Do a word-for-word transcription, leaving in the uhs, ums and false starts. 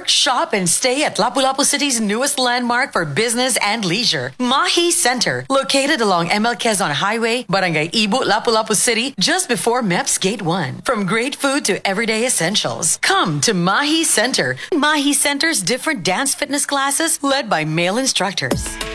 Work, shop, and stay at Lapu-Lapu City's newest landmark for business and leisure, Mahi Center, located along M L Quezon Highway, Barangay Ibu, Lapu-Lapu City, just before M E P S Gate one. From great food to everyday essentials, come to Mahi Center. Mahi Center's different dance fitness classes led by male instructors.